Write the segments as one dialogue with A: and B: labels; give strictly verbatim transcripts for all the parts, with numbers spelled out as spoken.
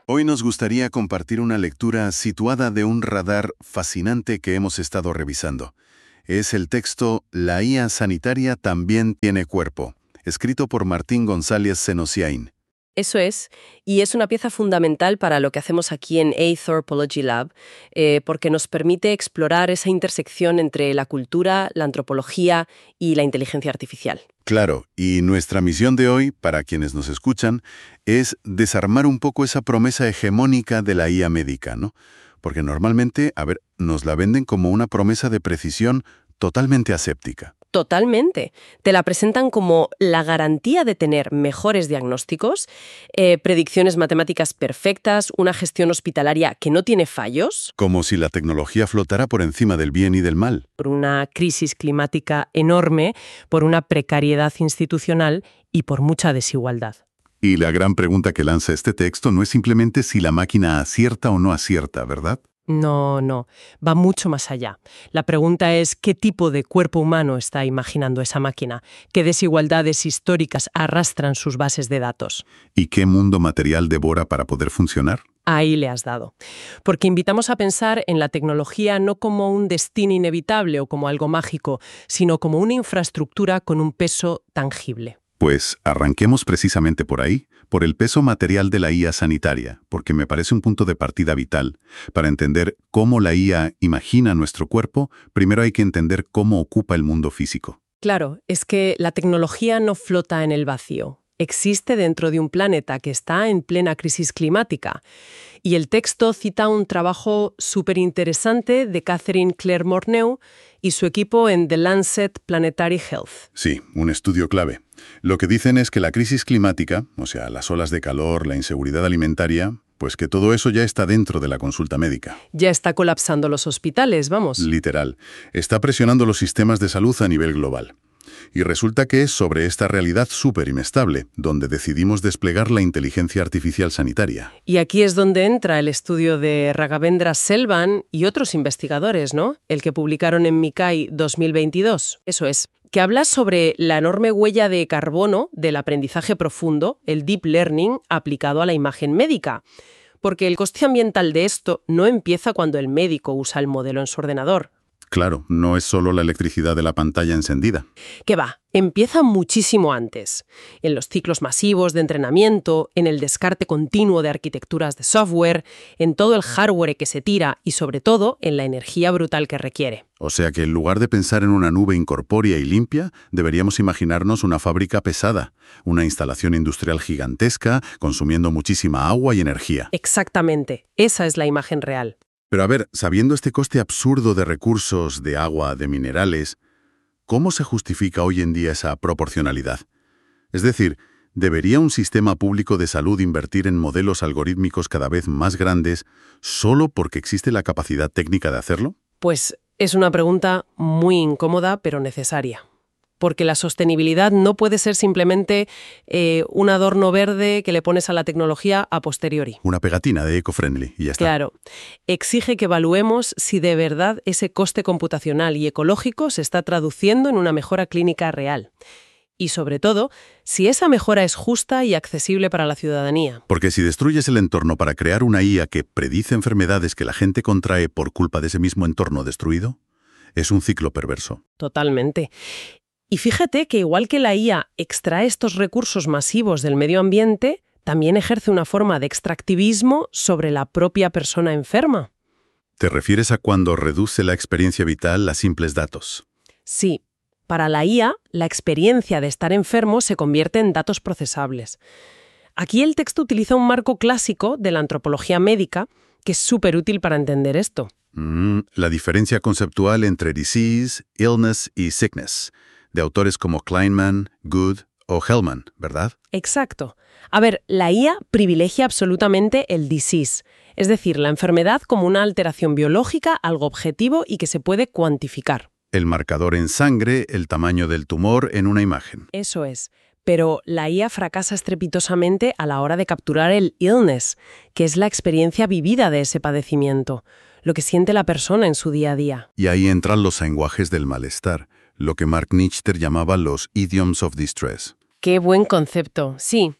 A: Hoy nos gustaría compartir una lectura situada de un radar fascinante que hemos estado revisando. Es el texto La I A sanitaria también tiene cuerpo, escrito por Martín González Senosiain.
B: Eso es, y es una pieza fundamental para lo que hacemos aquí en Anthropology Lab, eh, porque nos permite explorar esa intersección entre la cultura, la antropología y la inteligencia artificial.
A: Claro, y nuestra misión de hoy, para quienes nos escuchan, es desarmar un poco esa promesa hegemónica de la I A médica, ¿no? Porque normalmente, a ver, nos la venden como una promesa de precisión totalmente aséptica.
B: Totalmente. Te la presentan como la garantía de tener mejores diagnósticos, eh, predicciones matemáticas perfectas, una gestión hospitalaria que no tiene fallos.
A: Como si la tecnología flotara por encima del bien y del mal.
B: Por una crisis climática enorme, por una precariedad institucional y por mucha desigualdad.
A: Y la gran pregunta que lanza este texto no es simplemente si la máquina acierta o no acierta, ¿verdad?
B: No, no, va mucho más allá. La pregunta es qué tipo de cuerpo humano está imaginando esa máquina, qué desigualdades históricas arrastran sus bases de datos.
A: ¿Y qué mundo material devora para poder funcionar?
B: Ahí le has dado. Porque invitamos a pensar en la tecnología no como un destino inevitable o como algo mágico, sino como una infraestructura con un peso tangible.
A: Pues arranquemos precisamente por ahí, por el peso material de la I A sanitaria, porque me parece un punto de partida vital. Para entender cómo la I A imagina nuestro cuerpo, primero hay que entender cómo ocupa el mundo físico.
B: Claro, es que la tecnología no flota en el vacío. Existe dentro de un planeta que está en plena crisis climática. Y el texto cita un trabajo súper interesante de Catherine Claire Morneau y su equipo en The Lancet Planetary Health.
A: Sí, un estudio clave. Lo que dicen es que la crisis climática, o sea, las olas de calor, la inseguridad alimentaria, pues que todo eso ya está dentro de la consulta médica.
B: Ya está colapsando los hospitales, vamos.
A: Literal. Está presionando los sistemas de salud a nivel global. Y resulta que es sobre esta realidad súper inestable donde decidimos desplegar la inteligencia artificial sanitaria.
B: Y aquí es donde entra el estudio de Raghavendra Selvan y otros investigadores, ¿no? El que publicaron en MICAI dos mil veintidós. Eso es, que habla sobre la enorme huella de carbono del aprendizaje profundo, el deep learning, aplicado a la imagen médica. Porque el coste ambiental de esto no empieza cuando el médico usa el modelo en su ordenador.
A: Claro, no es solo la electricidad de la pantalla encendida.
B: Que va, empieza muchísimo antes. En los ciclos masivos de entrenamiento, en el descarte continuo de arquitecturas de software, en todo el hardware que se tira y sobre todo en la energía brutal que requiere.
A: O sea que en lugar de pensar en una nube incorpórea y limpia, deberíamos imaginarnos una fábrica pesada, una instalación industrial gigantesca, consumiendo muchísima agua y energía.
B: Exactamente, esa es la imagen real.
A: Pero a ver, sabiendo este coste absurdo de recursos, de agua, de minerales, ¿cómo se justifica hoy en día esa proporcionalidad? Es decir, ¿debería un sistema público de salud invertir en modelos algorítmicos cada vez más grandes solo porque existe la capacidad técnica de hacerlo?
B: Pues es una pregunta muy incómoda, pero necesaria. Porque la sostenibilidad no puede ser simplemente eh, un adorno verde que le pones a la tecnología a posteriori.
A: Una pegatina de eco-friendly y ya está.
B: Claro. Exige que evaluemos si de verdad ese coste computacional y ecológico se está traduciendo en una mejora clínica real. Y sobre todo, si esa mejora es justa y accesible para la ciudadanía.
A: Porque si destruyes el entorno para crear una I A que predice enfermedades que la gente contrae por culpa de ese mismo entorno destruido, es un ciclo perverso.
B: Totalmente. Y fíjate que igual que la I A extrae estos recursos masivos del medio ambiente, también ejerce una forma de extractivismo sobre la propia persona enferma.
A: ¿Te refieres a cuando reduce la experiencia vital a simples datos?
B: Sí. Para la I A, la experiencia de estar enfermo se convierte en datos procesables. Aquí el texto utiliza un marco clásico de la antropología médica que es súper útil para entender esto.
A: Mm, la diferencia conceptual entre disease, illness y sickness, de autores como Kleinman, Good o Hellman, ¿verdad?
B: Exacto. A ver, la I A privilegia absolutamente el disease, es decir, la enfermedad como una alteración biológica, algo objetivo y que se puede cuantificar.
A: El marcador en sangre, el tamaño del tumor en una imagen.
B: Eso es. Pero la I A fracasa estrepitosamente a la hora de capturar el illness, que es la experiencia vivida de ese padecimiento, lo que siente la persona en su día a día.
A: Y ahí entran los lenguajes del malestar, lo que Mark Nichter llamaba los idioms of distress.
B: ¡Qué buen concepto! Sí.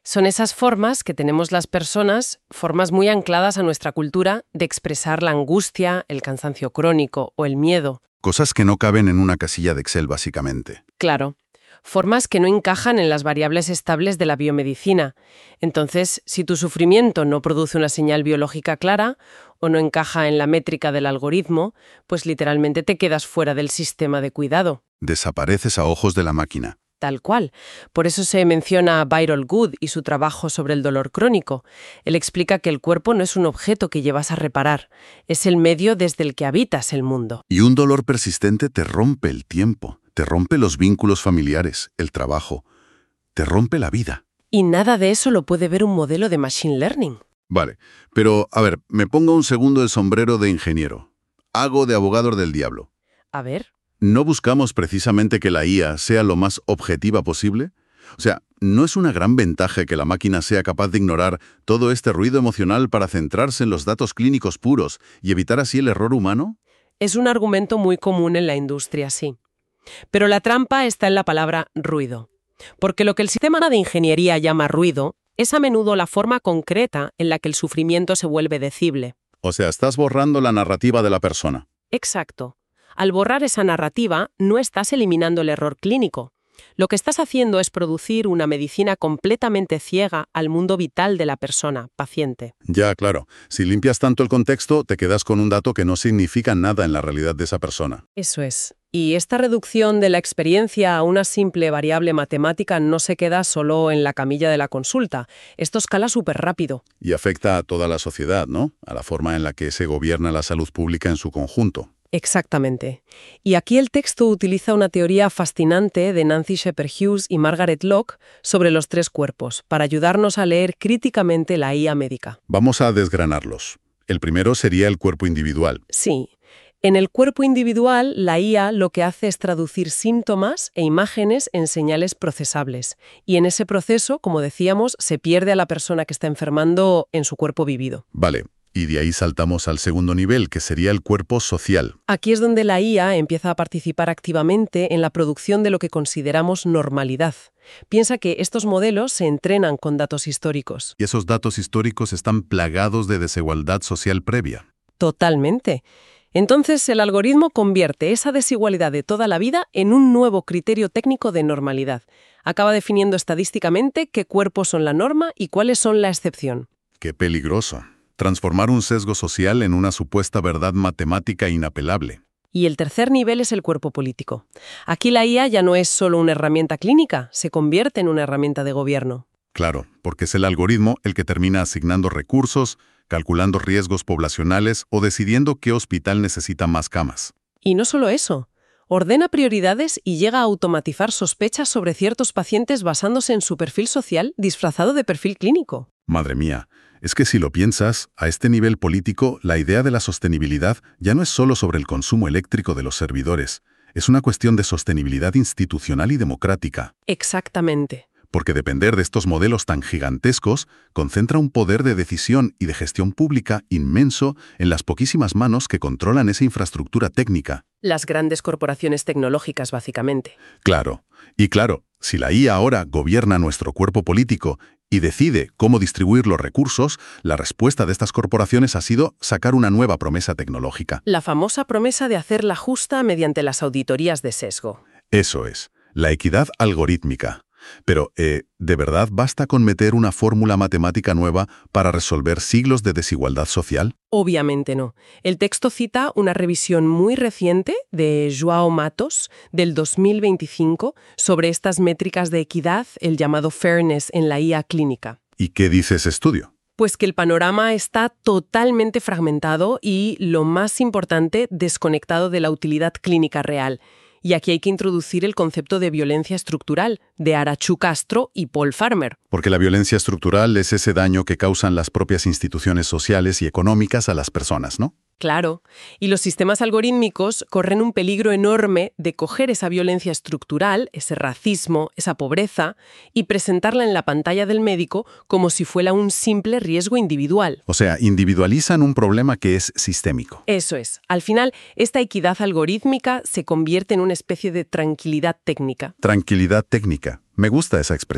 B: Son esas formas que tenemos las personas, formas muy ancladas a nuestra cultura de expresar la angustia, el cansancio crónico o el miedo.
A: Cosas que no caben en una casilla de Excel, básicamente.
B: Claro, formas que no encajan en las variables estables de la biomedicina. Entonces, si tu sufrimiento no produce una señal biológica clara o no encaja en la métrica del algoritmo, pues literalmente te quedas fuera del sistema de cuidado.
A: Desapareces a ojos de la máquina.
B: Tal cual. Por eso se menciona a Viral Good y su trabajo sobre el dolor crónico. Él explica que el cuerpo no es un objeto que llevas a reparar, es el medio desde el que habitas el mundo.
A: Y un dolor persistente te rompe el tiempo, te rompe los vínculos familiares, el trabajo, te rompe la vida.
B: Y nada de eso lo puede ver un modelo de Machine Learning.
A: Vale, pero a ver, me pongo un segundo el sombrero de ingeniero. Hago de abogado del diablo.
B: A ver.
A: ¿No buscamos precisamente que la I A sea lo más objetiva posible? O sea, ¿no es una gran ventaja que la máquina sea capaz de ignorar todo este ruido emocional para centrarse en los datos clínicos puros y evitar así el error humano?
B: Es un argumento muy común en la industria, sí. Pero la trampa está en la palabra ruido. Porque lo que el sistema de ingeniería llama ruido es a menudo la forma concreta en la que el sufrimiento se vuelve decible.
A: O sea, estás borrando la narrativa de la persona.
B: Exacto. Al borrar esa narrativa, no estás eliminando el error clínico. Lo que estás haciendo es producir una medicina completamente ciega al mundo vital de la persona, paciente.
A: Ya, claro. Si limpias tanto el contexto, te quedas con un dato que no significa nada en la realidad de esa persona.
B: Eso es. Y esta reducción de la experiencia a una simple variable matemática no se queda solo en la camilla de la consulta. Esto escala súper rápido.
A: Y afecta a toda la sociedad, ¿no? A la forma en la que se gobierna la salud pública en su conjunto.
B: Exactamente. Y aquí el texto utiliza una teoría fascinante de Nancy Shepherd Hughes y Margaret Lock sobre los tres cuerpos, para ayudarnos a leer críticamente la I A médica.
A: Vamos a desgranarlos. El primero sería el cuerpo individual.
B: Sí. En el cuerpo individual, la I A lo que hace es traducir síntomas e imágenes en señales procesables. Y en ese proceso, como decíamos, se pierde a la persona que está enfermando en su cuerpo vivido.
A: Vale. Y de ahí saltamos al segundo nivel, que sería el cuerpo social.
B: Aquí es donde la I A empieza a participar activamente en la producción de lo que consideramos normalidad. Piensa que estos modelos se entrenan con datos históricos.
A: Y esos datos históricos están plagados de desigualdad social previa.
B: Totalmente. Entonces, el algoritmo convierte esa desigualdad de toda la vida en un nuevo criterio técnico de normalidad. Acaba definiendo estadísticamente qué cuerpos son la norma y cuáles son la excepción.
A: ¡Qué peligroso! Transformar un sesgo social en una supuesta verdad matemática inapelable.
B: Y el tercer nivel es el cuerpo político. Aquí la I A ya no es solo una herramienta clínica, se convierte en una herramienta de gobierno.
A: Claro, porque es el algoritmo el que termina asignando recursos, calculando riesgos poblacionales o decidiendo qué hospital necesita más camas.
B: Y no solo eso. Ordena prioridades y llega a automatizar sospechas sobre ciertos pacientes basándose en su perfil social disfrazado de perfil clínico.
A: Madre mía. Es que si lo piensas, a este nivel político, la idea de la sostenibilidad ya no es solo sobre el consumo eléctrico de los servidores, es una cuestión de sostenibilidad institucional y democrática.
B: Exactamente.
A: Porque depender de estos modelos tan gigantescos concentra un poder de decisión y de gestión pública inmenso en las poquísimas manos que controlan esa infraestructura técnica.
B: Las grandes corporaciones tecnológicas, básicamente.
A: Claro. Y claro, si la I A ahora gobierna nuestro cuerpo político y decide cómo distribuir los recursos, la respuesta de estas corporaciones ha sido sacar una nueva promesa tecnológica.
B: La famosa promesa de hacerla justa mediante las auditorías de sesgo.
A: Eso es, la equidad algorítmica. Pero, eh, ¿de verdad basta con meter una fórmula matemática nueva para resolver siglos de desigualdad social?
B: Obviamente no. El texto cita una revisión muy reciente de João Matos del dos mil veinticinco sobre estas métricas de equidad, el llamado fairness en la I A clínica.
A: ¿Y qué dice ese estudio?
B: Pues que el panorama está totalmente fragmentado y, lo más importante, desconectado de la utilidad clínica real. Y aquí hay que introducir el concepto de violencia estructural, de Arachu Castro y Paul Farmer.
A: Porque la violencia estructural es ese daño que causan las propias instituciones sociales y económicas a las personas, ¿no?
B: Claro. Y los sistemas algorítmicos corren un peligro enorme de coger esa violencia estructural, ese racismo, esa pobreza, y presentarla en la pantalla del médico como si fuera un simple riesgo individual.
A: O sea, individualizan un problema que es sistémico.
B: Eso es. Al final, esta equidad algorítmica se convierte en una especie de tranquilidad técnica.
A: Tranquilidad técnica. Me gusta esa expresión.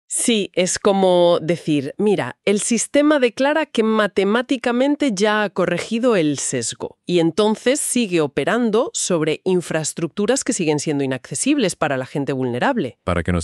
B: Sí, es como decir, mira, el sistema declara que matemáticamente ya ha corregido el sesgo y entonces sigue operando sobre infraestructuras que siguen siendo inaccesibles para la gente vulnerable.
C: Para que nos